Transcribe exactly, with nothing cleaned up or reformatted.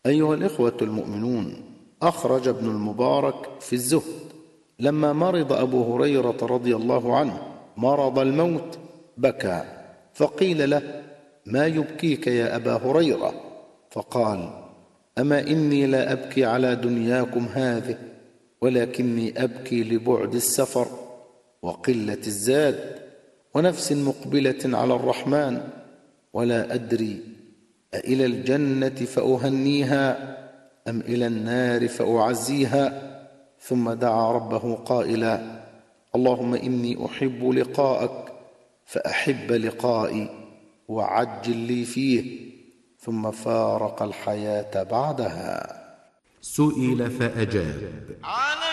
أيها الإخوة المؤمنون، أخرج ابن المبارك في الزهد لما مرض أبو هريرة رضي الله عنه مرض الموت بكى، فقيل له: ما يبكيك يا أبا هريرة؟ فقال: أما إني لا أبكي على دنياكم هذه، ولكني أبكي لبعد السفر وقلة الزاد ونفس مقبلة على الرحمن، ولا أدري أإلى الجنة فأهنيها أم إلى النار فأعزيها. ثم دعا ربه قائلا: اللهم إني أحب لقاءك فأحب لقائي وعجل لي فيه. ثم فارق الحياة بعدها. سئل فأجاب: